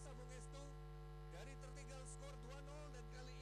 biasa Bung Estu, dari tertinggal skor 2-0 dan kali